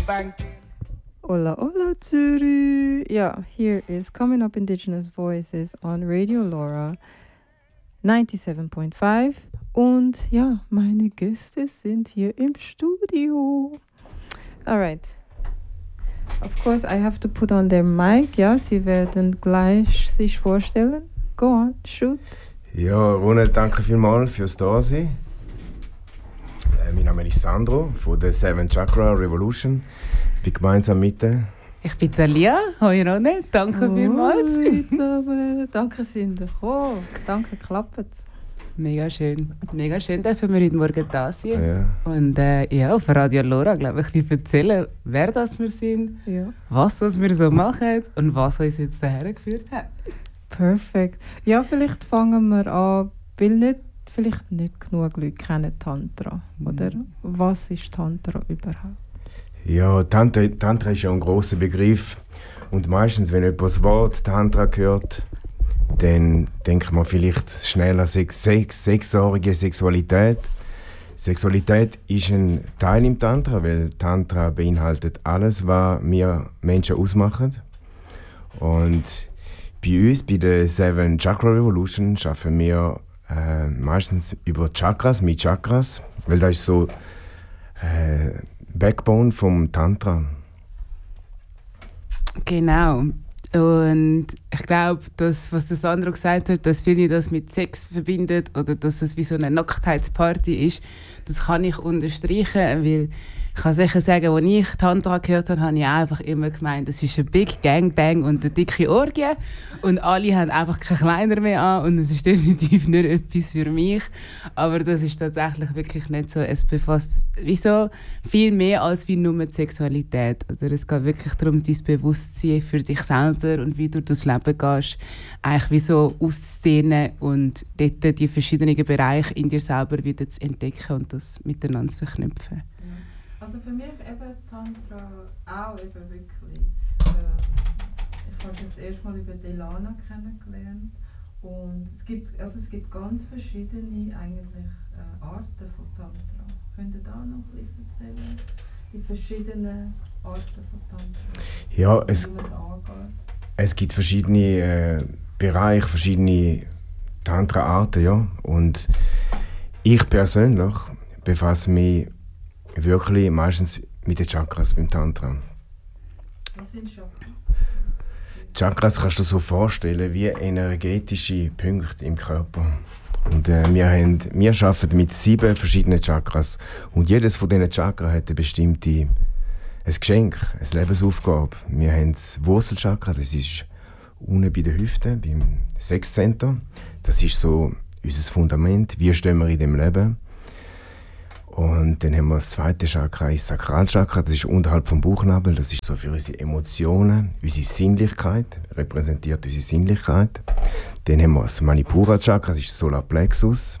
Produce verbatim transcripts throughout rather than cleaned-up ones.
bang. Hola, hola, Zürich. Yeah, here is Coming Up Indigenous Voices on Radio Laura ninety-seven point five. Und ja, meine Gäste sind hier im Studio. Alright. Of course, I have to put on their mic. Ja, sie werden gleich sich vorstellen. Go on, shoot. Ja, Ronald, danke vielmals fürs Dasein. Äh, mein Name ist Sandro von der Seven Chakra Revolution. Ich bin gemeinsam mit der... Ich bin Talia. Hoi Ronald, danke oh, vielmals. Zusammen. Danke, sind ihr gekommen. Danke, klappt's. Mega schön. Mega schön, dürfen wir heute Morgen da sein. Ja. Und äh, ja, auf Radio Laura, glaube ich, ein bisschen erzählen, wer das wir sind, ja. was das wir so machen und was uns jetzt daher geführt hat. Perfekt. Ja, vielleicht fangen wir an, weil nicht, vielleicht nicht genug Leute kennen Tantra, oder? Mhm. Was ist Tantra überhaupt? Ja, Tantra, Tantra ist ja ein grosser Begriff. Und meistens, wenn jemand das Wort Tantra hört, dann denkt man vielleicht schnell an sex, sex, sechsjährige Sexualität. Sexualität ist ein Teil im Tantra, weil Tantra beinhaltet alles, was wir Menschen ausmachen. Und bei uns, bei der Seven Chakra Revolution, arbeiten wir äh, meistens über Chakras, mit Chakras, weil das ist so äh, Backbone vom Tantra. Genau. Und ich glaube, das, was der Sandro gesagt hat, dass viele das mit Sex verbindet oder dass es wie so eine Nacktheitsparty ist, das kann ich unterstreichen, weil ich kann sicher sagen, als ich Tantra gehört habe, habe ich einfach immer gemeint, das ist ein Big Gangbang und eine dicke Orgie und alle haben einfach keine Kleider mehr an und es ist definitiv nicht etwas für mich. Aber das ist tatsächlich wirklich nicht so. Es befasst wieso viel mehr als wie nur die Sexualität. Oder es geht wirklich darum, dein Bewusstsein für dich selber und wie du durchs Leben gehst, eigentlich wie so auszudehnen und dort die verschiedenen Bereiche in dir selber wieder zu entdecken und das miteinander zu verknüpfen. Also für mich eben Tantra auch eben wirklich. Ähm, ich habe es jetzt erst mal über Delana kennengelernt und es gibt, also es gibt ganz verschiedene eigentlich äh, Arten von Tantra. Könnt ihr da noch ein bisschen erzählen? Die verschiedenen Arten von Tantra. Ja, es, es, es gibt verschiedene äh, Bereiche, verschiedene Tantra-Arten, ja. Und ich persönlich befasse mich wirklich meistens mit den Chakras beim Tantra. Was sind Chakras? Chakras kannst du dir so vorstellen wie energetische Punkte im Körper. Und äh, wir, haben, wir arbeiten mit sieben verschiedenen Chakras. Und jedes von diesen Chakras hat eine bestimmte ein Geschenk, eine Lebensaufgabe. Wir haben das Wurzelchakra, das ist unten bei den Hüften, beim Sexcenter. Das ist so unser Fundament. Wie stehen wir in dem Leben? Und dann haben wir das zweite Chakra, das Sakralchakra, das ist unterhalb vom Bauchnabel, das ist so für unsere Emotionen, unsere Sinnlichkeit, repräsentiert unsere Sinnlichkeit. Dann haben wir das Manipura-Chakra, das ist Solarplexus.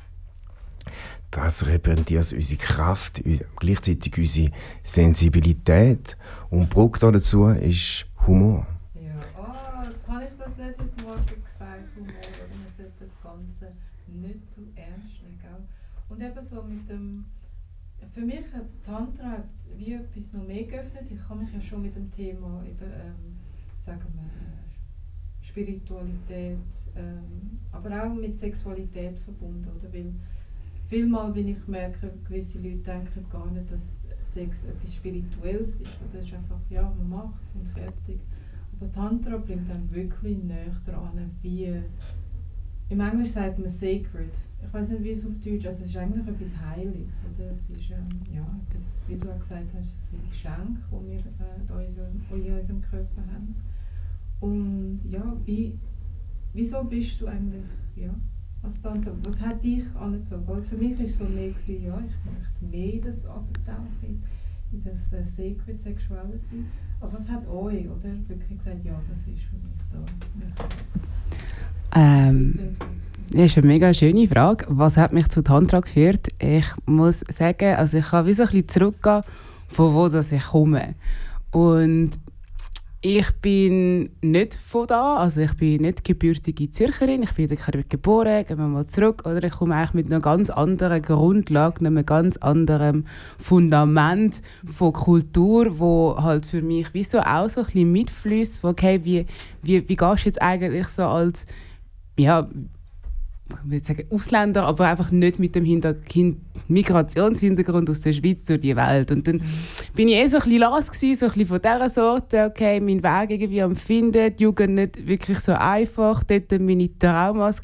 Das repräsentiert unsere Kraft, gleichzeitig unsere Sensibilität. Und Brücke dazu ist Humor. Ja, oh, jetzt habe ich das nicht heute Morgen gesagt, Humor, oder man sollte das Ganze nicht zu ernst nehmen, gell? Und eben so mit dem, für mich hat Tantra wie etwas noch mehr geöffnet. Ich habe mich ja schon mit dem Thema eben, ähm, sagen wir, Spiritualität, ähm, aber auch mit Sexualität verbunden, oder? Weil vielmal, wenn ich merke, gewisse Leute denken gar nicht, dass Sex etwas Spirituelles ist. Oder das ist einfach, ja, man macht es und fertig. Aber Tantra bringt dann wirklich näher daran, wie, im Englisch sagt man sacred. Ich weiß nicht, wie es auf Deutsch, also es ist eigentlich etwas Heiliges, oder? Es ist, ähm, ja, etwas, wie du auch gesagt hast, ein Geschenk, das wir äh, in unserem Körper haben. Und ja, wie, wieso bist du eigentlich, ja, als Tantra, was hat dich angezogen? Für mich war es so mehr, gewesen, ja, ich möchte mehr in das abtauchen, in das äh, Sacred Sexuality. Aber was hat euch, oder, wirklich gesagt, ja, das ist für mich da? Ähm, das ist eine mega schöne Frage. Was hat mich zu Tantra geführt? Ich muss sagen, also ich kann wie so ein bisschen zurückgehen, von wo das ich komme. Und Ich bin nicht von da, also ich bin nicht gebürtige Zürcherin, ich bin in der Karibik geboren, gehen wir mal zurück, oder ich komme eigentlich mit einer ganz anderen Grundlage, einem ganz anderen Fundament von Kultur, wo halt für mich wie so auch so ein bisschen mitfließt, okay, wie, wie, wie gehst du jetzt eigentlich so als, ja, ich will sagen Ausländer, aber einfach nicht mit dem Hintergrund, Migrationshintergrund aus der Schweiz durch die Welt. Und dann bin ich eh so ein bisschen los gewesen, so ein bisschen von dieser Sorte, okay, meinen Weg irgendwie am Finden, die Jugend nicht wirklich so einfach, dort meine Traumas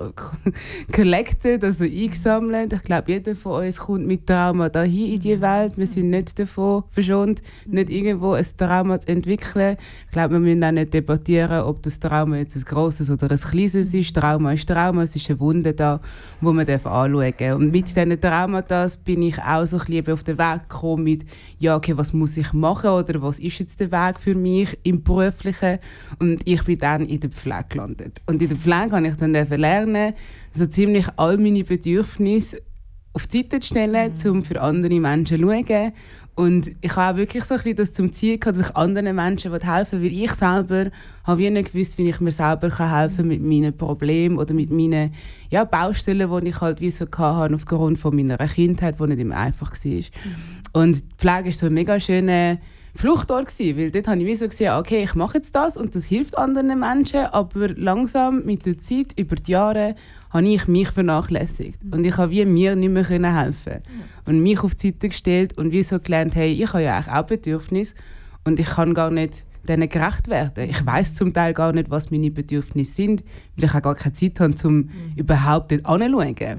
collected, also eingesammelt. Ich glaube, jeder von uns kommt mit Trauma dahin in die Welt. Wir sind nicht davon verschont, nicht irgendwo ein Trauma zu entwickeln. Ich glaube, wir müssen auch nicht debattieren, ob das Trauma jetzt ein grosses oder ein kleines ist. Trauma ist Trauma, es ist eine Wunde da, die man anschauen darf. Und mit diesen Traumata bin ich auch so ein bisschen auf den Weg gekommen mit, ja, okay, was muss ich machen oder was ist jetzt der Weg für mich im Beruflichen? Und ich bin dann in der Pflege gelandet. Und in der Pflege habe ich dann lernen, so ziemlich all meine Bedürfnisse auf die Seite zu stellen, mhm. um für andere Menschen zu schauen. Und ich habe auch wirklich so ein bisschen das zum Ziel gehabt, dass ich anderen Menschen helfen will, weil ich selber habe wie nicht gewusst, wie ich mir selber helfen kann mit meinen Problemen oder mit meinen ja, Baustellen, die ich halt wie so hatte, aufgrund von meiner Kindheit, die nicht immer einfach war. Mhm. Und die Pflege war so ein mega schöner Fluchtort gewesen, weil dort habe ich wie so gesehen, okay, ich mache jetzt das und das hilft anderen Menschen, aber langsam mit der Zeit, über die Jahre, habe ich mich vernachlässigt. Mhm. Und ich habe wie mir nicht mehr helfen können. Mhm. Und mich auf die Seite gestellt und wie so gelernt, hey, ich habe ja eigentlich auch Bedürfnisse und ich kann gar nicht denen gerecht werden. Ich weiss zum Teil gar nicht, was meine Bedürfnisse sind, weil ich auch gar keine Zeit habe, um mhm. überhaupt dort hinzuschauen. Mhm.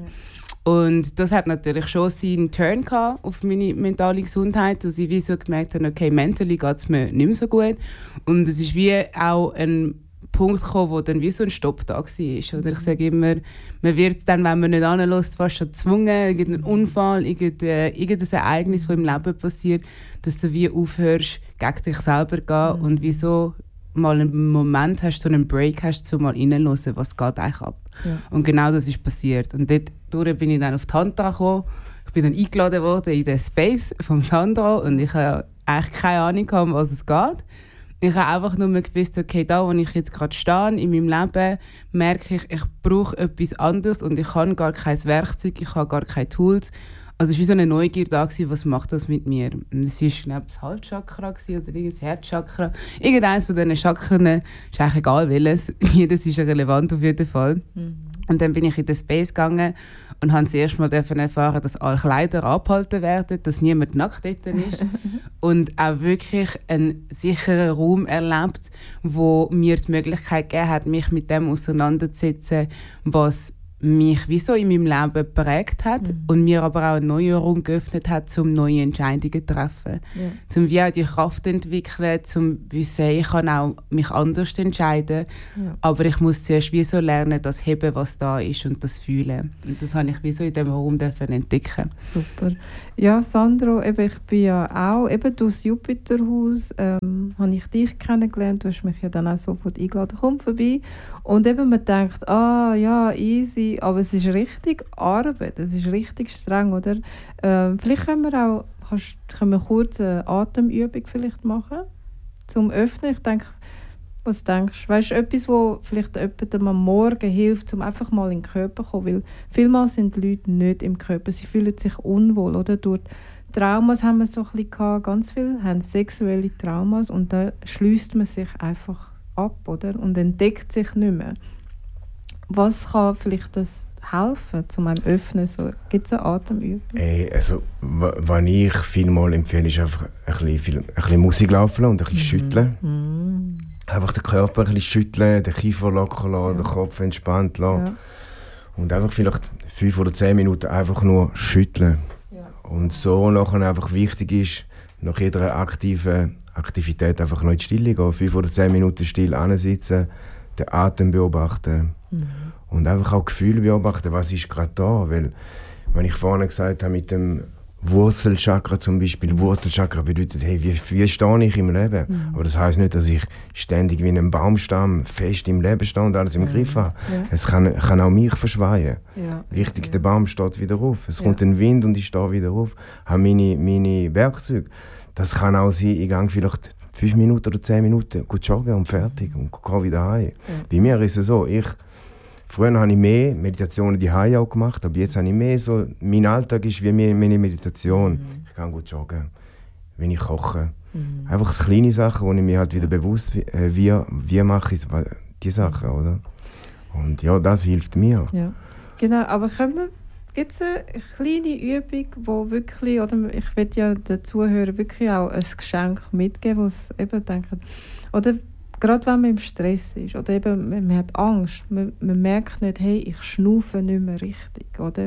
Und das hat natürlich schon seinen Turn gehabt auf meine mentale Gesundheit, dass ich wie so gemerkt habe, okay, mentally geht es mir nicht mehr so gut. Und es ist wie auch ein Punkt gekommen, wo dann wie so ein Stopp da war. Oder ich sage immer, man wird dann, wenn man nicht anlässt, fast schon gezwungen, irgendein Unfall, irgendein, irgendein Ereignis, das im Leben passiert, dass du wie aufhörst, gegen dich selber zu gehen mhm. und wie so mal einen Moment hast, so einen Break hast, um mal reinzuhören, was geht eigentlich ab. Ja. Und genau das ist passiert. Und dort bin ich dann auf die Tantra gekommen. Ich bin dann eingeladen worden in den Space von Sandro und ich habe eigentlich keine Ahnung, um was es geht. Ich habe einfach nur gewusst, okay, da, wo ich jetzt gerade stehe in meinem Leben, merke ich, ich brauche etwas anderes und ich habe gar kein Werkzeug, ich habe gar keine Tools. Also es war wie so eine Neugier da, was macht das mit mir? Es war, glaube ich, das Halschakra oder das Herzchakra. Irgendeines von diesen Chakren, ist eigentlich egal welches. Jedes ist relevant auf jeden Fall. Mhm. Und dann bin ich in den Space gegangen und habe das erste Mal erfahren, dass alle Kleider abgehalten werden, dass niemand nackt dort ist. Und auch wirklich einen sicheren Raum erlebt, wo mir die Möglichkeit gegeben hat, mich mit dem auseinanderzusetzen, was mich wie so in meinem Leben geprägt hat mhm. und mir aber auch einen neuen Raum geöffnet hat, um neue Entscheidungen zu treffen. Ja. Um wie auch die Kraft zu entwickeln, um wie sagen, ich kann auch mich anders entscheiden, ja. aber ich muss zuerst wie so lernen, das heben, was da ist und das fühlen. Und das habe ich wie so in diesem Raum entdecken. Super. Ja, Sandro, eben, ich bin ja auch, eben durch das Jupiterhaus ähm, habe ich dich kennengelernt, du hast mich ja dann auch sofort eingeladen, komm vorbei. Und eben man denkt, ah ja, easy, aber es ist richtig Arbeit, es ist richtig streng, oder? Ähm, vielleicht können wir auch, kannst, können wir kurz eine Atemübung vielleicht machen, zum Öffnen. Ich denke, was denkst du? Weißt du, etwas, wo vielleicht jemandem am Morgen hilft, um einfach mal in den Körper zu kommen? Weil vielmals sind die Leute nicht im Körper, sie fühlen sich unwohl, oder? Durch Traumas haben wir so ein bisschen gehabt, ganz viele haben sexuelle Traumas und da schließt man sich einfach ab, oder? Und entdeckt sich nicht mehr. Was kann vielleicht das helfen, zu einem Öffnen? So, gibt es eine Atemübung? Ey, also, was ich vielmal empfehle, ist einfach ein bisschen, ein bisschen Musik laufen und ein bisschen mhm. schütteln. Mhm. Einfach den Körper ein bisschen schütteln, den Kiefer locker lassen, ja. den Kopf entspannt lassen. Ja. Und einfach vielleicht fünf oder zehn Minuten einfach nur schütteln. Ja. Und so nachher einfach wichtig ist, nach jeder aktiven Aktivität einfach noch in die Stille gehen, fünf oder zehn Minuten still ansitzen, den Atem beobachten mhm. und einfach auch Gefühle beobachten, was ist gerade da, weil, wenn ich vorhin gesagt habe, mit dem Wurzelchakra zum Beispiel, Wurzelchakra bedeutet, hey, wie, wie stehe ich im Leben? Mhm. Aber das heisst nicht, dass ich ständig wie ein Baumstamm fest im Leben stehe und alles im mhm. Griff habe. Ja. Es kann, kann auch mich verschweien. Ja. Wichtig, ja. der Baum steht wieder auf. Es ja. kommt ein Wind und ich stehe wieder auf. Ich habe meine, meine Werkzeuge. Das kann auch sein, ich gehe vielleicht fünf Minuten oder zehn Minuten gut joggen und fertig und gehe wieder heim. Ja. Bei mir ist es so, ich, früher habe ich mehr Meditationen die Hause auch gemacht, aber jetzt habe ich mehr so, mein Alltag ist wie meine Meditation. Mhm. Ich kann gut joggen, wenn ich koche. Mhm. Einfach kleine Sachen, wo ich mir halt wieder bewusst äh, wie, wie mache ich die Sachen, oder? Und ja, das hilft mir. Ja. Genau, aber gibt es eine kleine Übung, wo wirklich, oder ich will ja den Zuhörern wirklich auch ein Geschenk mitgeben, wo sie eben denken, oder gerade wenn man im Stress ist, oder eben man, man hat Angst, man, man merkt nicht, hey, ich schnaufe nicht mehr richtig, oder?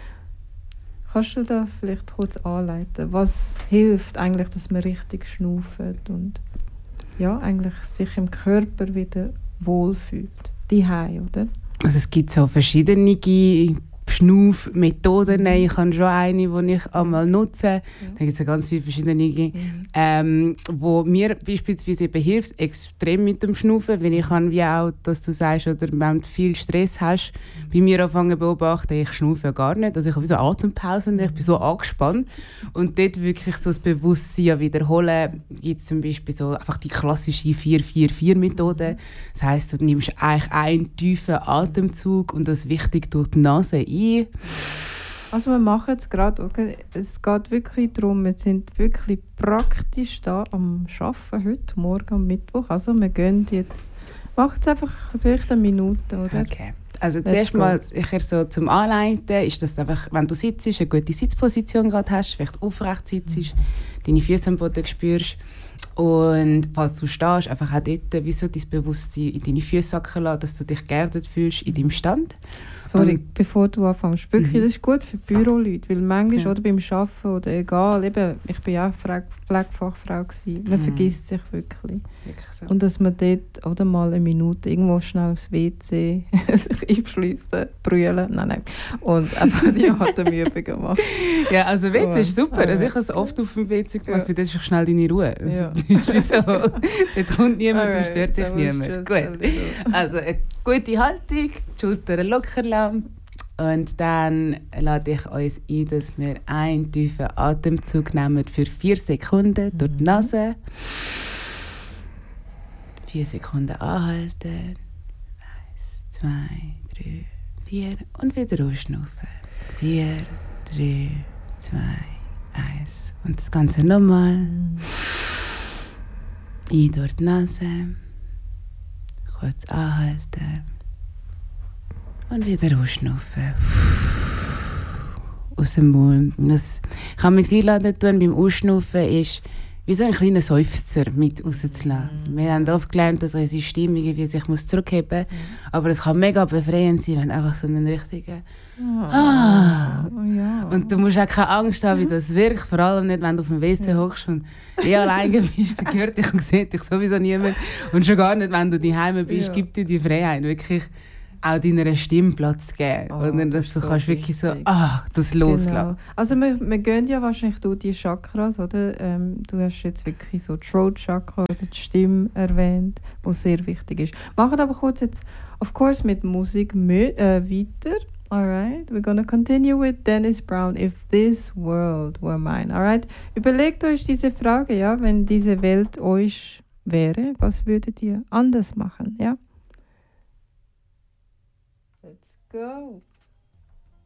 Kannst du da vielleicht kurz anleiten? Was hilft eigentlich, dass man richtig schnauft und ja, eigentlich sich im Körper wieder wohlfühlt? Die Hause, oder? Also es gibt so verschiedene Schnaufmethoden. Ich habe schon eine, die ich einmal nutze. Ja. Da gibt es ja ganz viele verschiedene, mhm. ähm, wo mir beispielsweise eben hilft, extrem mit dem Schnaufen, wenn ich kann, wie auch, dass du sagst, oder wenn du viel Stress hast, mhm. bei mir anfangen zu beobachten, ich schnaufe ja gar nicht, also ich habe so Atempausen, ich bin so angespannt und dort wirklich so das Bewusstsein wiederholen, gibt es zum Beispiel so einfach die klassische vier vier vier Methode. Das heisst, du nimmst eigentlich einen tiefen Atemzug und das wichtig durch die Nase ein. Also wir machen es gerade, okay? Es geht wirklich darum, wir sind wirklich praktisch da am Arbeiten heute, morgen am Mittwoch. Also wir gehen jetzt, macht es einfach vielleicht eine Minute, oder? Okay. Also zuerst mal sicher so zum Anleiten ist das einfach, wenn du sitzt, eine gute Sitzposition gerade hast, vielleicht aufrecht sitzt, mhm. deine Füße am Boden spürst. Und falls du stehst, einfach auch dort, wie so dein Bewusstsein in deine Füße sacken lassen, dass du dich geerdet fühlst in deinem Stand. Sorry, und, bevor du anfängst. Wirklich, mhm. das ist gut für Büroleute, weil manchmal ja. oder beim Arbeiten oder egal, eben, ich war ja auch Pflegefachfrau gewesen, man mhm. vergisst sich wirklich. wirklich so. Und dass man dort oder mal eine Minute irgendwo schnell aufs W C sich einschliessen, brüllen, nein, nein, und einfach die Atemübungen machen. Ja, also W C ist super, also ich habe es oft auf dem W C gemacht, ja. weil das ist schnell deine Ruhe. Also, ja. ist so, dort kommt niemand, Alright, stört dich niemand. Gut. Also eine gute Haltung, die Schultern locker lassen. Und dann lade ich uns ein, dass wir einen tiefen Atemzug nehmen für vier Sekunden mhm. durch die Nase. Vier Sekunden anhalten. Eins, zwei, drei, vier. Und wieder ausschnaufen. Vier, drei, zwei, eins. Und das Ganze nochmal. Mhm. Ein durch die Nase. Kurz anhalten. Und wieder ausschnaufen. Aus dem Mund. Das kann man sich einladen tun beim Ausschnaufen ist, wie so ein kleiner Seufzer mit rauszulassen. Mm. Wir haben oft gelernt, dass unsere Stimme irgendwie sich muss zurückheben muss. Mm. Aber es kann mega befreiend sein, wenn einfach so einen richtigen oh. Ah. Oh, ja. Und du musst auch keine Angst haben, wie das wirkt. Vor allem nicht, wenn du auf dem W C ja. hockst und eh alleine bist. Dann hört dich und sieht dich sowieso niemand. Und schon gar nicht, wenn du daheim bist, ja. gibt dir die Freiheit, wirklich auch deiner Stimme Platz zu geben. Oh, und dass du so kannst wirklich so ah, das loslassen. Genau. Also wir, wir gehen ja wahrscheinlich durch die Chakras, oder? Ähm, du hast jetzt wirklich so Throat Chakra oder die Stimme erwähnt, was sehr wichtig ist. Machen aber kurz jetzt, of course, mit Musik mit, äh, weiter. Alright, we're gonna continue with Dennis Brown, If This World Were Mine. Alright, überlegt euch diese Frage, ja, wenn diese Welt euch wäre, was würdet ihr anders machen, ja? Let's go.